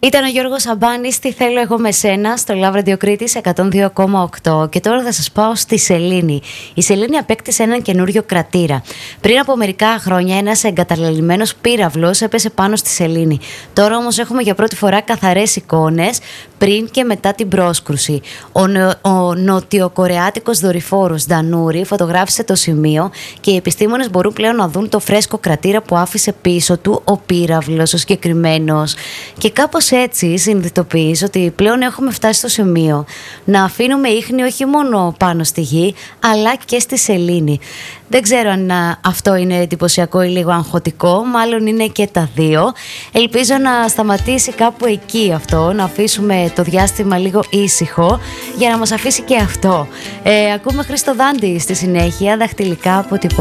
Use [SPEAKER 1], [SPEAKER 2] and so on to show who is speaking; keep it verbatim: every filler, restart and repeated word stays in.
[SPEAKER 1] Ήταν ο Γιώργος Σαμπάνης, τι θέλω εγώ με σένα, στο Love Radio Κρήτης εκατόν δύο κόμμα οκτώ. Και τώρα θα σας πάω στη Σελήνη. Η Σελήνη απέκτησε έναν καινούριο κρατήρα. Πριν από μερικά χρόνια, ένας εγκαταλελειμμένος πύραυλος έπεσε πάνω στη Σελήνη. Τώρα όμως έχουμε για πρώτη φορά καθαρές εικόνες πριν και μετά την πρόσκρουση. Ο, νο, ο νοτιοκορεάτικος δορυφόρος Ντανούρη φωτογράφησε το σημείο και οι επιστήμονες μπορούν πλέον να δουν το φρέσκο κρατήρα που άφησε πίσω του ο πύραυλος, ο συγκεκριμένος. Και κάπως έτσι συνειδητοποιείς ότι πλέον έχουμε φτάσει στο σημείο να αφήνουμε ίχνη όχι μόνο πάνω στη γη, αλλά και στη σελήνη. Δεν ξέρω αν αυτό είναι εντυπωσιακό ή λίγο αγχωτικό, μάλλον είναι και τα δύο. Ελπίζω να σταματήσει κάπου εκεί αυτό, να αφήσουμε το διάστημα λίγο ήσυχο για να μας αφήσει και αυτό. Ε, ακούμε Χρήστο Δάντη στη συνέχεια, δαχτυλικά αποτυπώματα.